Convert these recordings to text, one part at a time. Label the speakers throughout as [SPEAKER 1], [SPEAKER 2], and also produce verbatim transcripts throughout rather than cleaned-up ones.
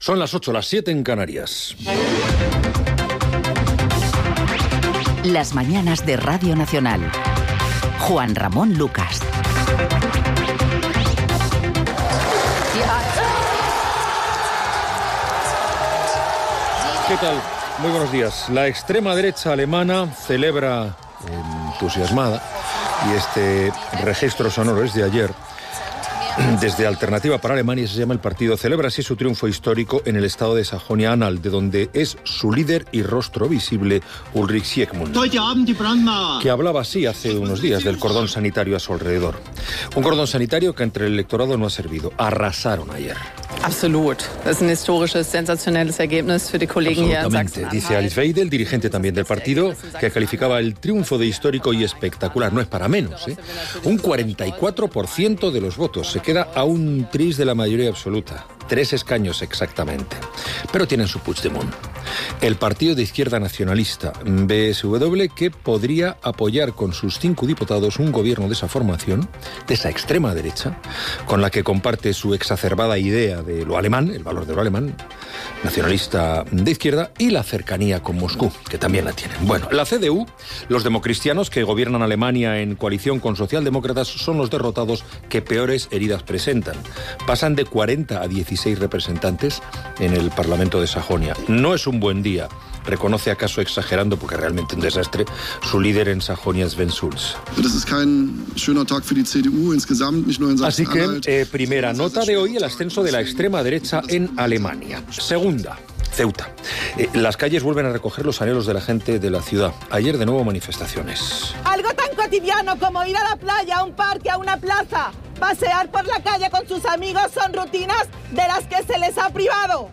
[SPEAKER 1] Son las ocho, las siete en Canarias.
[SPEAKER 2] Las mañanas de Radio Nacional. Juan Ramón Lucas.
[SPEAKER 1] ¿Qué tal? Muy buenos días. La extrema derecha alemana celebra entusiasmada, y este registro sonoro es de ayer, desde Alternativa para Alemania, se llama el partido, celebra así su triunfo histórico en el estado de Sajonia-Anhalt, de donde es su líder y rostro visible, Ulrich Siegmund, que hablaba así hace unos días del cordón sanitario a su alrededor. Un cordón sanitario que entre el electorado no ha servido. Arrasaron ayer.
[SPEAKER 3] Absolut. Es un historisches, sensacionelles Ergebnis für die Kollegen hier in Sachsen-Anhalt.
[SPEAKER 1] Dice Alice Weidel, dirigente también del partido, que calificaba el triunfo de histórico y espectacular. No es para menos, ¿eh? Un cuarenta y cuatro por ciento de los votos. Se queda a un tris de la mayoría absoluta. Tres escaños exactamente. Pero tienen su Puigdemont. El partido de izquierda nacionalista B S W, que podría apoyar con sus cinco diputados un gobierno de esa formación, de esa extrema derecha, con la que comparte su exacerbada idea de lo alemán, el valor de lo alemán, nacionalista de izquierda, y la cercanía con Moscú, que también la tienen. Bueno, la C D U, los democristianos que gobiernan Alemania en coalición con socialdemócratas, son los derrotados que peores heridas presentan. Pasan de cuarenta a dieciséis representantes en el Parlamento de Sajonia. No es un buen día, reconoce, acaso exagerando, porque realmente un desastre, su líder en Sajonia, Sven Schulz. Así que, eh, primera nota de hoy, el ascenso de la extrema derecha en Alemania. Segunda, Ceuta. Eh, las calles vuelven a recoger los anhelos de la gente de la ciudad. Ayer de nuevo manifestaciones.
[SPEAKER 4] Algo tan cotidiano como ir a la playa, a un parque, a una plaza, pasear por la calle con sus amigos son rutinas de las que se les ha privado.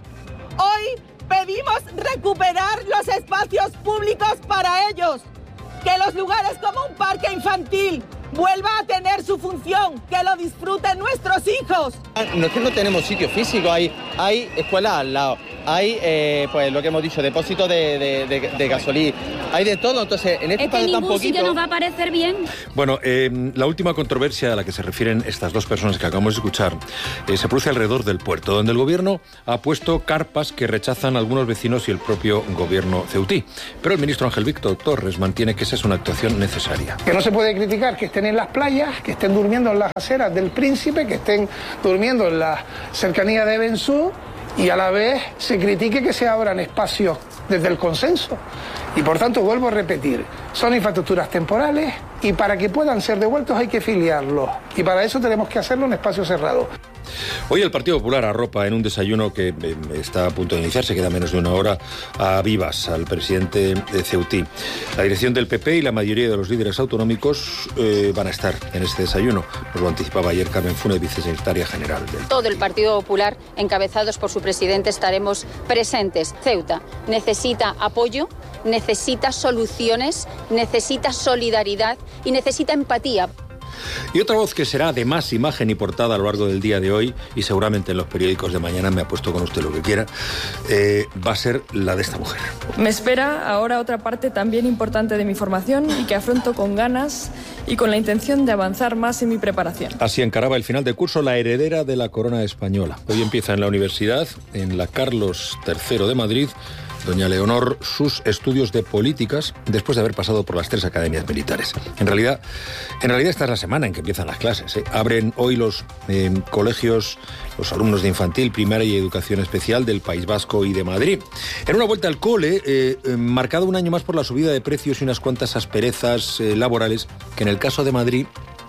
[SPEAKER 4] Hoy pedimos recuperar los espacios públicos para ellos, que los lugares como un parque infantil vuelva a tener su función, que lo disfruten nuestros hijos.
[SPEAKER 5] No es que no tenemos sitio físico, hay, hay escuelas al lado, hay, eh, pues lo que hemos dicho, depósitos de, de, de, de gasolina, hay de todo, entonces en este
[SPEAKER 6] es que
[SPEAKER 5] tan
[SPEAKER 6] ningún
[SPEAKER 5] poquito...
[SPEAKER 6] sitio nos va a parecer bien.
[SPEAKER 1] Bueno, eh, la última controversia a la que se refieren estas dos personas que acabamos de escuchar eh, se produce alrededor del puerto, donde el gobierno ha puesto carpas que rechazan algunos vecinos y el propio gobierno ceutí. Pero el ministro Ángel Víctor Torres mantiene que esa es una actuación necesaria.
[SPEAKER 7] Que no se puede criticar que estén en las playas, que estén durmiendo en las aceras del Príncipe, que estén durmiendo en la cercanía de Bensú, y a la vez se critique que se abran espacios desde el consenso. Y por tanto, vuelvo a repetir, son infraestructuras temporales y para que puedan ser devueltos hay que filiarlos. Y para eso tenemos que hacerlo en espacio cerrado.
[SPEAKER 1] Hoy el Partido Popular arropa en un desayuno que eh, está a punto de iniciarse, queda menos de una hora, a vivas al presidente de ceutí. La dirección del P P y la mayoría de los líderes autonómicos eh, van a estar en este desayuno. Nos lo anticipaba ayer Carmen Funes, vicesecretaria general del...
[SPEAKER 8] Todo el Partido Popular, encabezados por su presidente, estaremos presentes. Ceuta necesita apoyo, necesita soluciones, necesita solidaridad y necesita empatía.
[SPEAKER 1] Y otra voz que será de más imagen y portada a lo largo del día de hoy, y seguramente en los periódicos de mañana, me apuesto con usted lo que quiera, eh, va a ser la de esta mujer.
[SPEAKER 9] Me espera ahora otra parte también importante de mi formación y que afronto con ganas y con la intención de avanzar más en mi preparación.
[SPEAKER 1] Así encaraba el final de curso la heredera de la corona española. Hoy empieza en la universidad, en la Carlos tercero de Madrid, doña Leonor, sus estudios de políticas después de haber pasado por las tres academias militares. En realidad, en realidad esta es la semana en que empiezan las clases, ¿eh? Abren hoy los eh, colegios, los alumnos de infantil, primaria y educación especial del País Vasco y de Madrid. En una vuelta al cole, eh, eh, marcado un año más por la subida de precios y unas cuantas asperezas eh, laborales que en el caso de Madrid,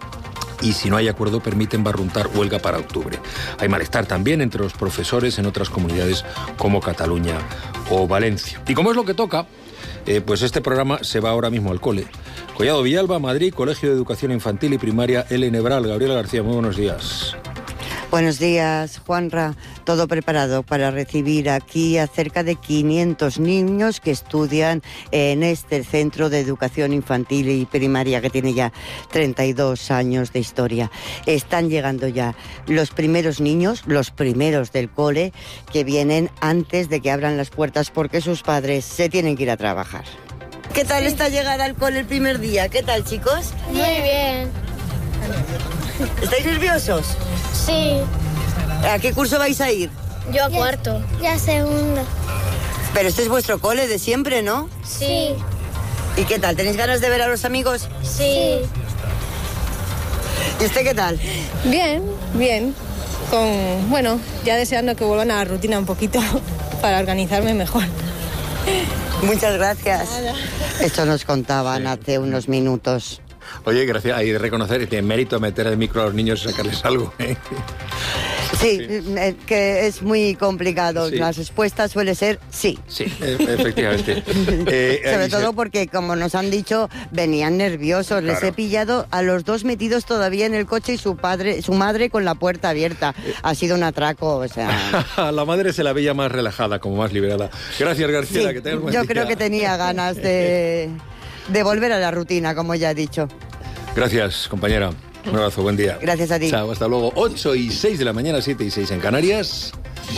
[SPEAKER 1] y si no hay acuerdo, permiten barruntar huelga para octubre. Hay malestar también entre los profesores en otras comunidades como Cataluña o Valencia. Y como es lo que toca, eh, pues este programa se va ahora mismo al cole. Collado Villalba, Madrid, Colegio de Educación Infantil y Primaria L. Nebral. Gabriela García, muy buenos días.
[SPEAKER 10] Buenos días, Juanra. Todo preparado para recibir aquí a cerca de quinientos niños que estudian en este centro de educación infantil y primaria que tiene ya treinta y dos años de historia. Están llegando ya los primeros niños, los primeros del cole, que vienen antes de que abran las puertas porque sus padres se tienen que ir a trabajar. ¿Qué tal esta llegada al cole el primer día? ¿Qué tal, chicos?
[SPEAKER 11] Muy bien.
[SPEAKER 10] ¿Estáis nerviosos?
[SPEAKER 11] Sí.
[SPEAKER 10] ¿A qué curso vais a ir?
[SPEAKER 6] Yo a cuarto. Ya segundo.
[SPEAKER 10] Pero este es vuestro cole de siempre, ¿no?
[SPEAKER 6] Sí.
[SPEAKER 10] ¿Y qué tal? ¿Tenéis ganas de ver a los amigos?
[SPEAKER 6] Sí.
[SPEAKER 10] ¿Y usted qué tal?
[SPEAKER 11] Bien, bien. Con, bueno, ya deseando que vuelvan a la rutina un poquito para organizarme mejor.
[SPEAKER 10] Muchas gracias.
[SPEAKER 11] Nada.
[SPEAKER 10] Esto nos contaban
[SPEAKER 1] Sí.
[SPEAKER 10] hace unos minutos.
[SPEAKER 1] Oye, gracias. Hay de reconocer que tiene mérito meter el micro a los niños y sacarles algo, ¿eh?
[SPEAKER 10] Sí, eh, que es muy complicado.
[SPEAKER 1] Sí.
[SPEAKER 10] La respuesta suele ser sí.
[SPEAKER 1] Sí, e- efectivamente. Eh,
[SPEAKER 10] Sobre
[SPEAKER 1] Alicia,
[SPEAKER 10] todo porque, como nos han dicho, venían nerviosos. Les
[SPEAKER 1] Claro.
[SPEAKER 10] he pillado a los dos metidos todavía en el coche y su padre, su madre con la puerta abierta. Ha sido un atraco, o sea...
[SPEAKER 1] a la madre se la veía más relajada, como más liberada. Gracias, García.
[SPEAKER 10] Sí,
[SPEAKER 1] que tengas buen
[SPEAKER 10] yo
[SPEAKER 1] día.
[SPEAKER 10] creo que tenía ganas de, de volver a la rutina, como ya he dicho.
[SPEAKER 1] Gracias, compañera. Un abrazo, buen día.
[SPEAKER 10] Gracias a ti.
[SPEAKER 1] Chao, hasta luego. ocho y seis de la mañana, siete y seis en Canarias.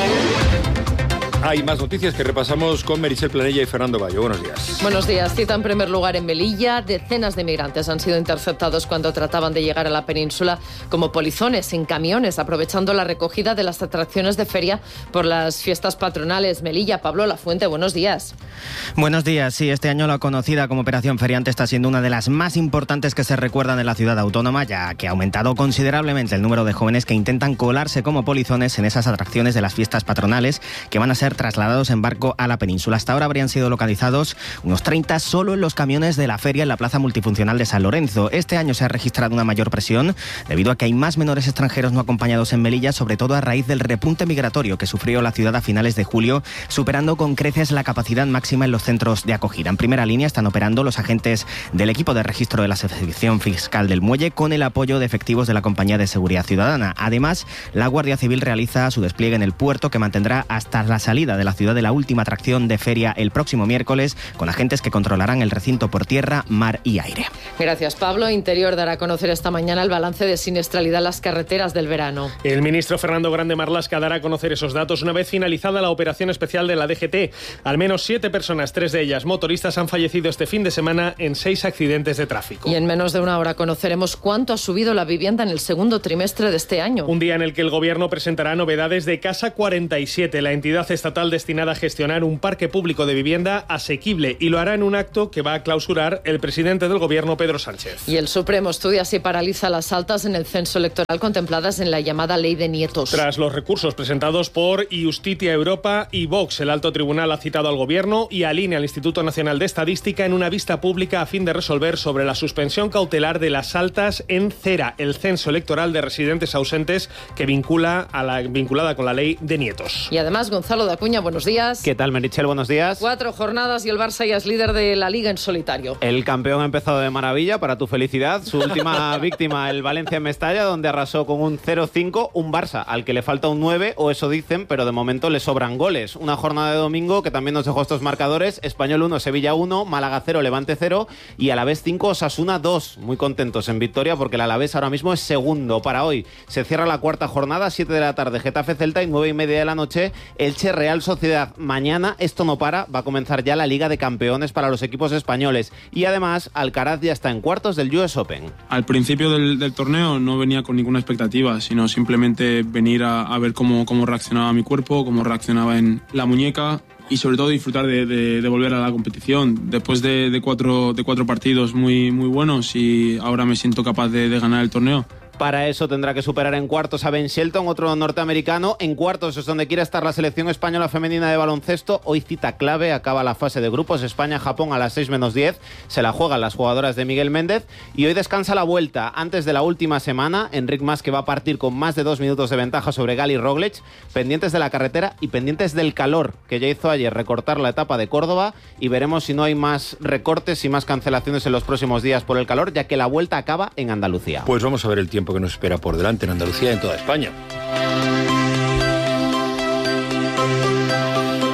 [SPEAKER 1] Hay más noticias que repasamos con Meritxell Planella y Fernando Bayo. Buenos días.
[SPEAKER 12] Buenos días. Cita en primer lugar en Melilla. Decenas de migrantes han sido interceptados cuando trataban de llegar a la península como polizones en camiones, aprovechando la recogida de las atracciones de feria por las fiestas patronales. Melilla, Pablo Lafuente, buenos días.
[SPEAKER 13] Buenos días. Sí, este año la conocida como Operación Feriante está siendo una de las más importantes que se recuerdan en la ciudad autónoma, ya que ha aumentado considerablemente el número de jóvenes que intentan colarse como polizones en esas atracciones de las fiestas patronales que van a ser trasladados en barco a la península. Hasta ahora habrían sido localizados unos treinta solo en los camiones de la feria en la Plaza Multifuncional de San Lorenzo. Este año se ha registrado una mayor presión debido a que hay más menores extranjeros no acompañados en Melilla, sobre todo a raíz del repunte migratorio que sufrió la ciudad a finales de julio, superando con creces la capacidad máxima en los centros de acogida. En primera línea están operando los agentes del equipo de registro de la sección fiscal del muelle con el apoyo de efectivos de la Compañía de Seguridad Ciudadana. Además, la Guardia Civil realiza su despliegue en el puerto, que mantendrá hasta la salida de la ciudad de la última atracción de feria el próximo miércoles, con agentes que controlarán el recinto por tierra, mar y aire.
[SPEAKER 12] Gracias, Pablo. Interior dará a conocer esta mañana el balance de siniestralidad en las carreteras del verano.
[SPEAKER 14] El ministro Fernando Grande Marlaska dará a conocer esos datos una vez finalizada la operación especial de la D G T. Al menos siete personas, tres de ellas motoristas, han fallecido este fin de semana en seis accidentes de tráfico.
[SPEAKER 12] Y en menos de una hora conoceremos cuánto ha subido la vivienda en el segundo trimestre de este año.
[SPEAKER 14] Un día en el que el Gobierno presentará novedades de Casa cuarenta y siete, la entidad estatal destinada a gestionar un parque público de vivienda asequible, y lo hará en un acto que va a clausurar el presidente del Gobierno, Pedro Sánchez.
[SPEAKER 12] Y el Supremo estudia si paraliza las altas en el censo electoral contempladas en la llamada Ley de Nietos.
[SPEAKER 14] Tras los recursos presentados por Justitia Europa y Vox, el alto tribunal ha citado al Gobierno y al I N E, al Instituto Nacional de Estadística, en una vista pública a fin de resolver sobre la suspensión cautelar de las altas en CERA, el censo electoral de residentes ausentes que vincula a la vinculada con la Ley de Nietos.
[SPEAKER 12] Y además, Gonzalo de Acuña, buenos días.
[SPEAKER 15] ¿Qué tal, Meritxell? Buenos días.
[SPEAKER 12] Cuatro jornadas y el Barça ya es líder de la Liga en solitario.
[SPEAKER 15] El campeón ha empezado de maravilla, para tu felicidad. Su última víctima, el Valencia en Mestalla, donde arrasó con un cero cinco. Un Barça al que le falta un nueve, o eso dicen, pero de momento le sobran goles. Una jornada de domingo que también nos dejó estos marcadores: Español uno, Sevilla uno, Málaga cero, Levante cero y Alavés cinco, Osasuna dos. Muy contentos en victoria porque el Alavés ahora mismo es segundo. Para hoy se cierra la cuarta jornada, siete de la tarde Getafe Celta y nueve y media de la noche Elche Real Sociedad. Mañana esto no para, va a comenzar ya la Liga de Campeones para los equipos españoles, y además Alcaraz ya está en cuartos del U S Open.
[SPEAKER 16] Al principio del, del torneo no venía con ninguna expectativa, sino simplemente venir a, a ver cómo, cómo reaccionaba mi cuerpo, cómo reaccionaba en la muñeca, y sobre todo disfrutar de, de, de volver a la competición. Después de, de, cuatro, de cuatro partidos muy, muy buenos, y ahora me siento capaz de, de ganar el torneo.
[SPEAKER 15] Para eso tendrá que superar en cuartos a Ben Shelton, otro norteamericano. En cuartos es donde quiere estar la selección española femenina de baloncesto. Hoy cita clave, acaba la fase de grupos. España-Japón a las seis menos diez. Se la juegan las jugadoras de Miguel Méndez. Y hoy descansa la vuelta. Antes de la última semana, Enric Mas, que va a partir con más de dos minutos de ventaja sobre Gali Roglic. Pendientes de la carretera y pendientes del calor, que ya hizo ayer recortar la etapa de Córdoba. Y veremos si no hay más recortes y más cancelaciones en los próximos días por el calor, ya que la vuelta acaba en Andalucía.
[SPEAKER 1] Pues vamos a ver el tiempo que nos espera por delante en Andalucía y en toda España. Hoy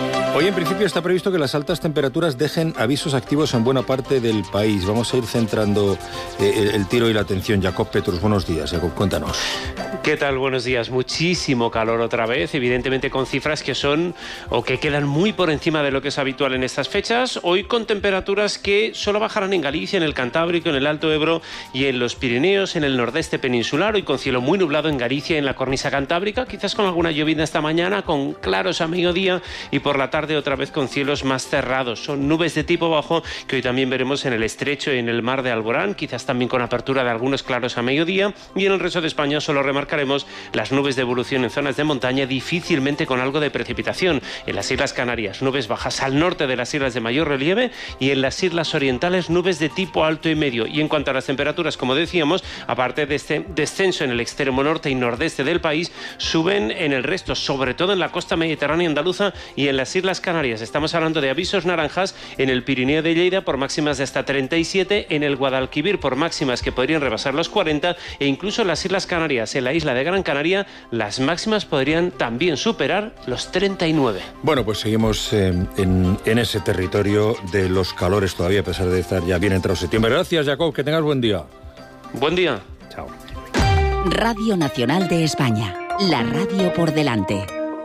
[SPEAKER 1] Hoy en principio está previsto que las altas temperaturas dejen avisos activos en buena parte del país. Vamos a ir centrando eh, el, el tiro y la atención. Jacob Petrus, buenos días. Jacob, cuéntanos.
[SPEAKER 17] ¿Qué tal? Buenos días. Muchísimo calor otra vez, evidentemente con cifras que son o que quedan muy por encima de lo que es habitual en estas fechas. Hoy con temperaturas que solo bajarán en Galicia, en el Cantábrico, en el Alto Ebro y en los Pirineos, en el nordeste peninsular. Hoy con cielo muy nublado en Galicia y en la cornisa cantábrica, quizás con alguna llovizna esta mañana, con claros a mediodía y por la tarde otra vez con cielos más cerrados. Son nubes de tipo bajo que hoy también veremos en el estrecho y en el mar de Alborán, quizás también con apertura de algunos claros a mediodía, y en el resto de España solo remarcaremos las nubes de evolución en zonas de montaña, difícilmente con algo de precipitación. En las Islas Canarias, nubes bajas al norte de las islas de mayor relieve, y en las islas orientales, nubes de tipo alto y medio. Y en cuanto a las temperaturas, como decíamos, aparte de este descenso en el extremo norte y nordeste del país, suben en el resto, sobre todo en la costa mediterránea andaluza y en las Islas Canarias. Estamos hablando de avisos naranjas en el Pirineo de Lleida por máximas de hasta treinta y siete, en el Guadalquivir por máximas que podrían rebasar los cuarenta, e incluso en las Islas Canarias, en la isla de Gran Canaria, las máximas podrían también superar los treinta y nueve.
[SPEAKER 1] Bueno, pues seguimos eh, en, en ese territorio de los calores todavía, a pesar de estar ya bien entrado septiembre. Gracias, Jacob, que tengas buen día.
[SPEAKER 17] Buen día.
[SPEAKER 1] Chao.
[SPEAKER 2] Radio Nacional de España, la radio por delante.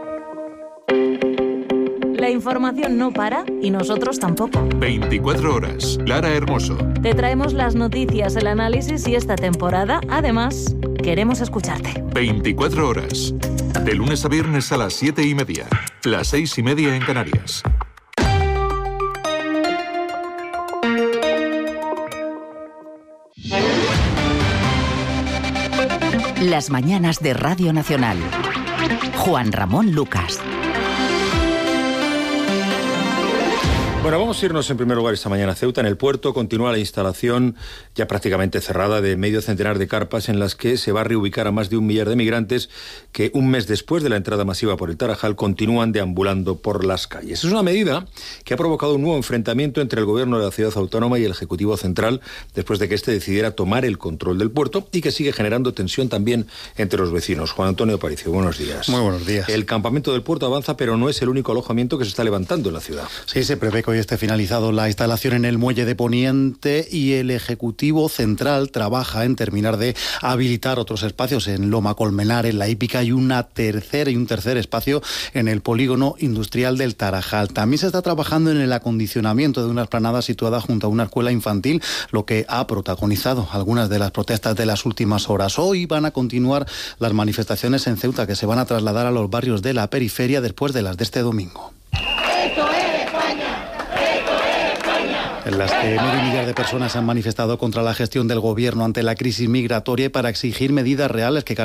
[SPEAKER 18] La información no para y nosotros tampoco.
[SPEAKER 19] veinticuatro horas. Lara Hermoso.
[SPEAKER 18] Te traemos las noticias, el análisis y esta temporada, además, queremos escucharte.
[SPEAKER 19] veinticuatro horas. De lunes a viernes a las siete y media. Las seis y media en Canarias.
[SPEAKER 2] Las mañanas de Radio Nacional. Juan Ramón Lucas.
[SPEAKER 1] Bueno, vamos a irnos en primer lugar esta mañana a Ceuta. En el puerto continúa la instalación ya prácticamente cerrada de medio centenar de carpas en las que se va a reubicar a más de un millar de migrantes que un mes después de la entrada masiva por el Tarajal continúan deambulando por las calles. Es una medida que ha provocado un nuevo enfrentamiento entre el gobierno de la ciudad autónoma y el Ejecutivo Central después de que éste decidiera tomar el control del puerto y que sigue generando tensión también entre los vecinos. Juan Antonio Aparicio, buenos días.
[SPEAKER 20] Muy buenos días.
[SPEAKER 1] El campamento del puerto avanza, pero no es el único alojamiento que se está levantando en la ciudad.
[SPEAKER 20] Sí, se prevé que hoy esté finalizado la instalación en el muelle de Poniente y el Ejecutivo Central trabaja en terminar de habilitar otros espacios en Loma Colmenar, en La Hípica, y una tercera y un tercer espacio en el polígono industrial del Tarajal. También se está trabajando en el acondicionamiento de una explanada situada junto a una escuela infantil, lo que ha protagonizado algunas de las protestas de las últimas horas. Hoy van a continuar las manifestaciones en Ceuta, que se van a trasladar a los barrios de la periferia después de las de este domingo.
[SPEAKER 21] ¡Esto es España!
[SPEAKER 20] En las que medio millar de personas se han manifestado contra la gestión del gobierno ante la crisis migratoria y para exigir medidas reales que